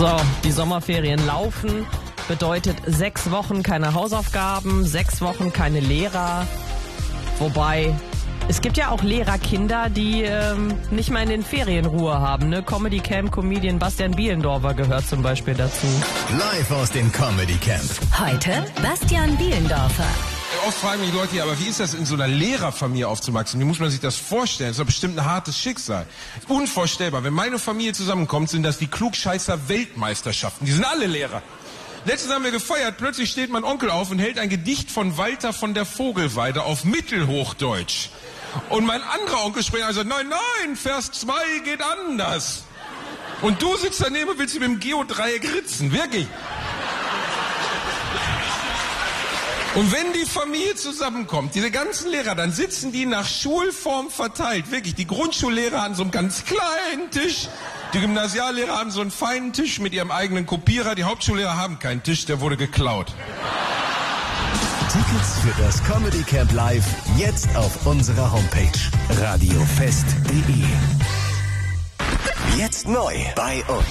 So, die Sommerferien laufen, bedeutet 6 Wochen keine Hausaufgaben, 6 Wochen keine Lehrer. Wobei, es gibt ja auch Lehrerkinder, die nicht mal in den Ferien Ruhe haben. Ne? Comedy Camp Comedian Bastian Bielendorfer gehört zum Beispiel dazu. Live aus dem Comedy Camp. Heute Bastian Bielendorfer. Oft fragen mich die Leute, ja, aber wie ist das, in so einer Lehrerfamilie aufzuwachsen? Wie muss man sich das vorstellen? Das ist doch bestimmt ein hartes Schicksal. Unvorstellbar. Wenn meine Familie zusammenkommt, sind das die Klugscheißer-Weltmeisterschaften. Die sind alle Lehrer. Letztens haben wir gefeiert, plötzlich steht mein Onkel auf und hält ein Gedicht von Walter von der Vogelweide auf Mittelhochdeutsch. Und mein anderer Onkel spricht also, nein, Vers 2 geht anders. Und du sitzt daneben und willst mit dem Geodreieck ritzen, wirklich. Und wenn die Familie zusammenkommt, diese ganzen Lehrer, dann sitzen die nach Schulform verteilt. Wirklich, die Grundschullehrer an so einem ganz kleinen Tisch. Die Gymnasiallehrer haben so einen feinen Tisch mit ihrem eigenen Kopierer. Die Hauptschullehrer haben keinen Tisch, der wurde geklaut. Tickets für das Comedy Camp Live jetzt auf unserer Homepage radiofest.de. Jetzt neu bei uns.